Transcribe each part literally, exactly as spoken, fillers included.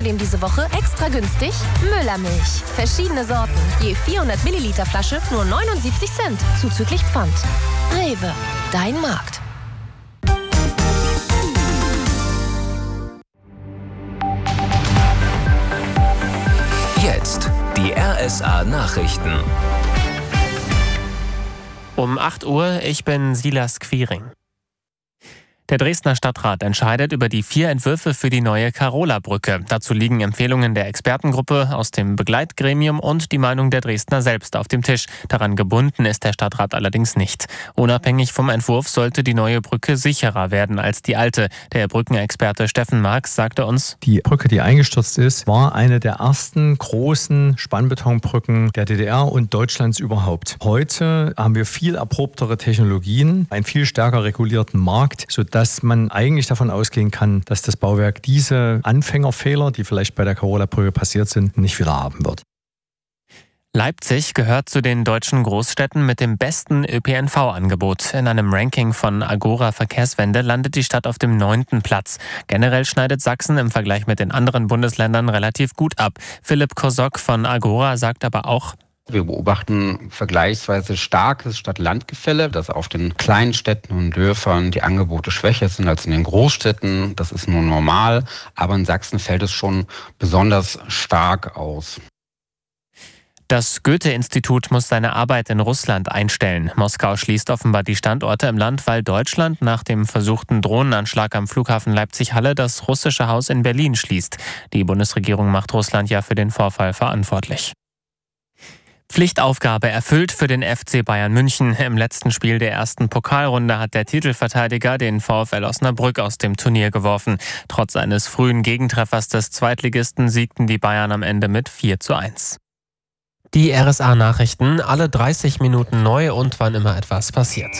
Außerdem diese Woche extra günstig Müllermilch. Verschiedene Sorten, je vierhundert Milliliter Flasche nur neunundsiebzig Cent, zuzüglich Pfand. Rewe, dein Markt. Jetzt die R S A-Nachrichten. Um acht Uhr, ich bin Silas Quiring. Der Dresdner Stadtrat entscheidet über die vier Entwürfe für die neue Carola-Brücke. Dazu liegen Empfehlungen der Expertengruppe aus dem Begleitgremium und die Meinung der Dresdner selbst auf dem Tisch. Daran gebunden ist der Stadtrat allerdings nicht. Unabhängig vom Entwurf sollte die neue Brücke sicherer werden als die alte. Der Brückenexperte Steffen Marx sagte uns: Die Brücke, die eingestürzt ist, war eine der ersten großen Spannbetonbrücken der D D R und Deutschlands überhaupt. Heute haben wir viel erprobtere Technologien, einen viel stärker regulierten Markt, sodass dass man eigentlich davon ausgehen kann, dass das Bauwerk diese Anfängerfehler, die vielleicht bei der Carola-Brücke passiert sind, nicht wieder haben wird. Leipzig gehört zu den deutschen Großstädten mit dem besten Ö P N V-Angebot. In einem Ranking von Agora Verkehrswende landet die Stadt auf dem neunten Platz. Generell schneidet Sachsen im Vergleich mit den anderen Bundesländern relativ gut ab. Philipp Kosok von Agora sagt aber auch: Wir beobachten vergleichsweise starkes Stadt-Land-Gefälle, dass auf den kleinen Städten und Dörfern die Angebote schwächer sind als in den Großstädten. Das ist nur normal, aber in Sachsen fällt es schon besonders stark aus. Das Goethe-Institut muss seine Arbeit in Russland einstellen. Moskau schließt offenbar die Standorte im Land, weil Deutschland nach dem versuchten Drohnenanschlag am Flughafen Leipzig-Halle das russische Haus in Berlin schließt. Die Bundesregierung macht Russland ja für den Vorfall verantwortlich. Pflichtaufgabe erfüllt für den F C Bayern München. Im letzten Spiel der ersten Pokalrunde hat der Titelverteidiger den VfL Osnabrück aus dem Turnier geworfen. Trotz eines frühen Gegentreffers des Zweitligisten siegten die Bayern am Ende mit vier zu eins. Die R S A-Nachrichten, alle dreißig Minuten neu und wann immer etwas passiert.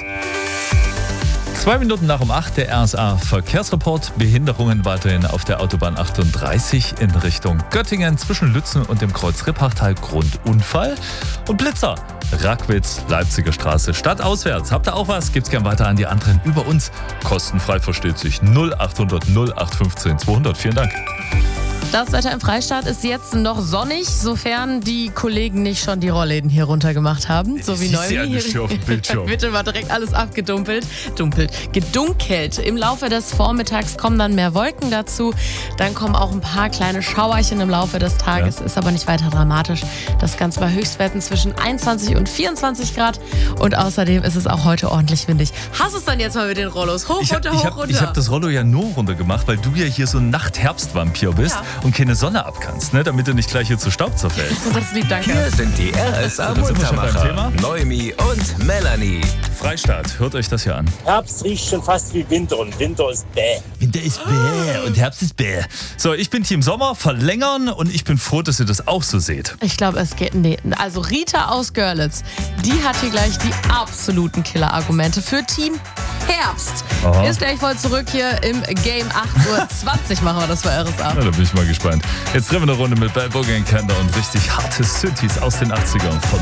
Zwei Minuten nach um acht, der R S A-Verkehrsreport. Behinderungen weiterhin auf der Autobahn achtunddreißig in Richtung Göttingen zwischen Lützen und dem Kreuz Rippachtal. Grundunfall. Und Blitzer, Rackwitz, Leipziger Straße, stadtauswärts. Habt ihr auch was? Gibt's gern weiter an die anderen über uns. Kostenfrei versteht sich. null achthundert null acht fünfzehn zweihundert. Vielen Dank. Das Wetter im Freistaat ist jetzt noch sonnig, sofern die Kollegen nicht schon die Rollläden hier runtergemacht haben. So wie neu. Ja nicht auf dem Bildschirm. Bitte war direkt alles abgedumpelt. Dumpelt. Gedunkelt. Im Laufe des Vormittags kommen dann mehr Wolken dazu. Dann kommen auch ein paar kleine Schauerchen im Laufe des Tages. Ja. Ist aber nicht weiter dramatisch. Das Ganze bei Höchstwerten zwischen einundzwanzig und vierundzwanzig Grad. Und außerdem ist es auch heute ordentlich windig. Hast es dann jetzt mal mit den Rollos? Hoch, ich hab, runter, ich hoch, hab, runter. Ich habe das Rollo ja nur runter gemacht, weil du ja hier so ein Nachtherbstvampir bist. Ja. Und keine Sonne abkannst, ne? Damit du nicht gleich hier zu Staub zerfällst. Das ist lieb, danke. Hier sind die R S A-Muntermacher, Noemi und Melanie. Freistaat, hört euch das hier an. Herbst riecht schon fast wie Winter und Winter ist bäh. Winter ist bäh und Herbst ist bäh. So, ich bin Team Sommer, verlängern und ich bin froh, dass ihr das auch so seht. Ich glaube, es geht, nee. Also Rita aus Görlitz, die hat hier gleich die absoluten Killer-Argumente für Team Herbst. Aha. Ist gleich voll zurück hier im Game. acht Uhr zwanzig machen wir das bei R S A. Na, da bin ich mal gespannt. Jetzt drehen wir eine Runde mit Bell Boogie und Kender und richtig harte Synthes aus den achtzigern von